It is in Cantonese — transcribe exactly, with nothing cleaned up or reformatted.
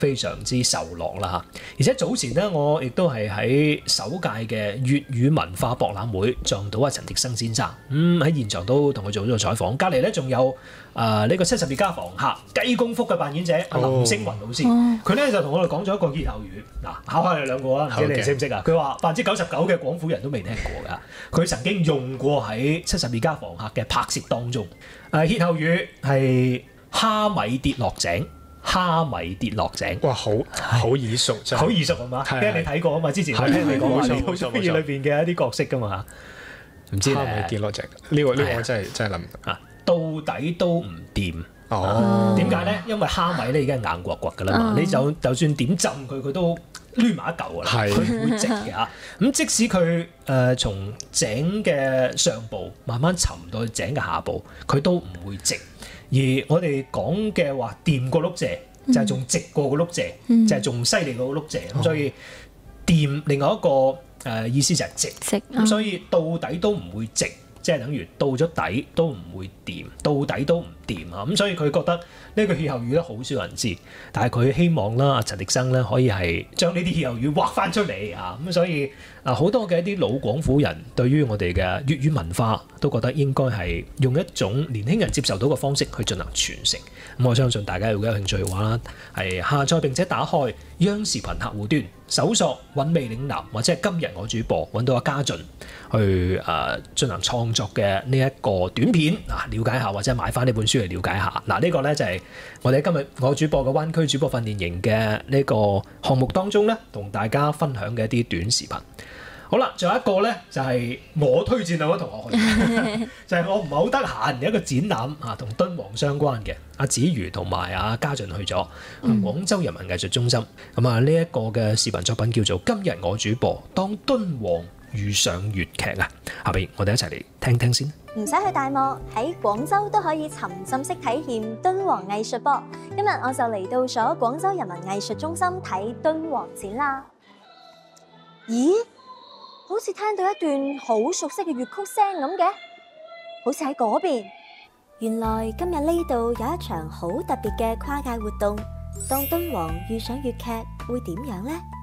非常之受落啦嚇。而且早前咧，我亦都係喺首屆嘅粵語文化博覽會撞到阿陳迪生先生，咁喺現場都同佢做咗個採訪。隔離咧仲有誒呢個七十二家房客雞公福嘅扮演者阿林星雲老師，佢咧就同我哋講咗一個歇後語，嗱考下你兩個啊，唔知你哋識唔識啊？佢話百分之九十九嘅廣府人都未聽過㗎，佢曾經用過喺七十二家房客嘅拍攝當中。誒歇後語係蝦米跌落井。蝦米跌落井， 哇，好好耳熟，真係好耳熟係嘛？因為你睇過啊嘛，之前我聽你講話你好中意裏邊嘅一啲角色噶嘛，唔知蝦米跌落井，呢個呢個我真係真係諗唔到，到底都唔掂。 哦， 點解咧？因為蝦米咧已經係硬刮刮噶啦嘛，你就就算點浸佢，佢都攣埋一嚿噶啦，佢唔會直嘅嚇。咁即使佢誒從井嘅上部慢慢沉到去井嘅下部，佢都唔會直。而我哋講嘅話掂個碌蔗，就係仲直過個碌蔗，嗯、就係仲犀利過個碌蔗。咁、哦、所以掂另外一個誒、呃、意思就係直，咁、嗯、所以到底都唔會直，即係等於到咗底都唔會掂，到底都唔掂啊！咁所以佢覺得呢個歇後語咧好少人知，但係佢希望啦，阿陳迪生咧可以係將呢啲歇後語畫翻出嚟啊！咁所以啊，好多嘅一啲老廣府人對於我哋嘅粵語文化都覺得應該係用一種年輕人接受到嘅方式去進行傳承。咁我相信大家如果有興趣嘅話啦，係下載並且打開央視頻客戶端，搜索韻味嶺南或者係今日我主播，揾到阿家俊去誒、呃、進行創作嘅呢一個短片啊，了解下或者買翻呢本書嚟了解下。嗱、啊，呢、這個呢就係我哋今日我主播嘅灣區主播訓練營嘅呢個項目當中呢，同大家分享嘅一啲短視頻。好啦，仲有一個咧，就係、是、我推薦兩位同學去，就係我唔係好得閒嘅一個展覽啊，同敦煌相關嘅。阿子瑜同埋阿家俊去咗廣州人民藝術中心。咁啊，呢一個嘅視頻作品叫做《今日我主播當敦煌遇上粵劇》啊。下邊我哋一齊嚟聽聽先。 唔使去大漠，喺廣州都可以沉浸式體驗敦煌藝術噃。今日我就嚟到咗廣州人民藝術中心睇敦煌展啦。咦？好似聽到一段好熟悉嘅粵曲聲咁嘅，好似喺嗰邊。原來今日呢度有一場好特別嘅跨界活動，當敦煌遇上粵劇會點樣呢？